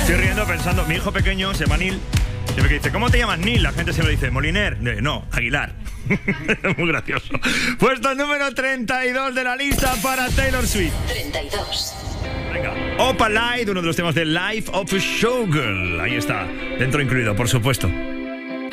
Estoy riendo pensando, mi hijo pequeño se llama Neil, siempre que dice, ¿cómo te llamas Neil? La gente siempre dice, Moliner. No, Aguilar. Muy gracioso. Puesto número 32 de la lista para Taylor Swift. 32. Venga, Opalite, uno de los temas de Life of a Showgirl. Ahí está, dentro incluido, por supuesto.